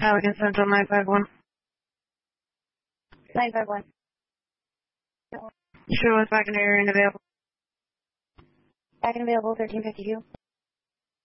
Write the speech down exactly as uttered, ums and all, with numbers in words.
Allegan Central nine five one. nine five one. Sure, if I can hear you available. Back and available thirteen fifty-two.